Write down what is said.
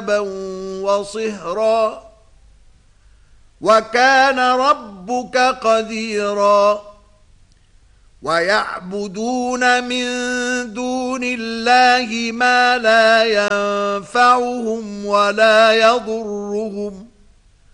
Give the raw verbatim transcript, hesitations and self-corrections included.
وصهرا وكان ربك قديرا ويعبدون من دون الله ما لا ينفعهم ولا يضرهم